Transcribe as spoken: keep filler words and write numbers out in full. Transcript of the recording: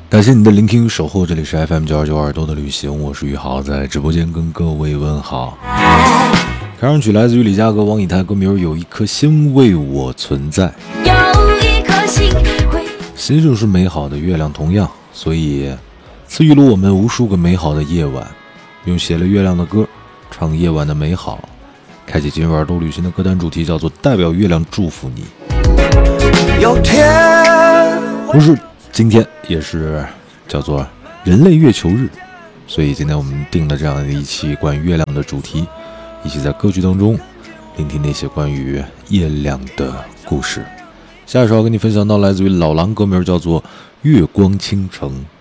感谢你的聆听与守候，这里是 F M 九二九耳朵的旅行，我是宇豪，在直播间跟各位问好。看上去来自于李佳格、王以太歌名有一颗星为我存在， 有一颗心会心正是美好的，月亮同样，所以赐予了我们无数个美好的夜晚，用写了月亮的歌唱夜晚的美好，开启今日耳朵旅行的歌单主题叫做代表月亮祝福你。 有天同时今天也是叫做人类月球日，所以今天我们定了这样的一期关于月亮的主题，一起在歌曲当中聆听那些关于月亮的故事。下一首要跟你分享到来自于老狼歌名叫做月光倾城。